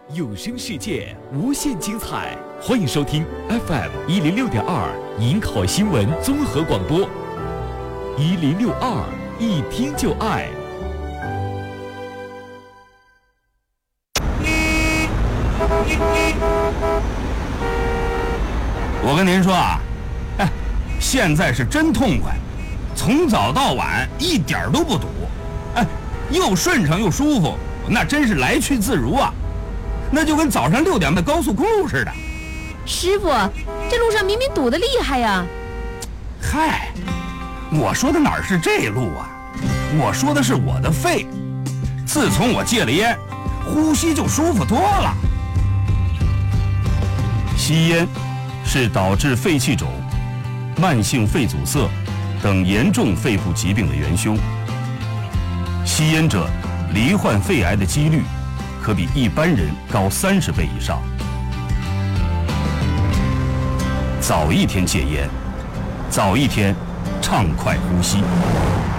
有声世界无限精彩，欢迎收听 FM106.2银考新闻综合广播，1062一听就爱。 我跟您说啊，现在是真痛快，从早到晚一点都不堵，又顺畅又舒服，那真是来去自如啊，那就跟早上6点的高速公路似的。 师傅，这路上明明堵得厉害呀！ 嗨，我说的哪是这路啊，我说的是我的肺，自从我戒了烟，呼吸就舒服多了。 吸烟是导致肺气肿、慢性肺阻塞等严重肺部疾病的元凶。吸烟者罹患肺癌的几率可比一般人高30倍以上。早一天戒烟，早一天畅快呼吸。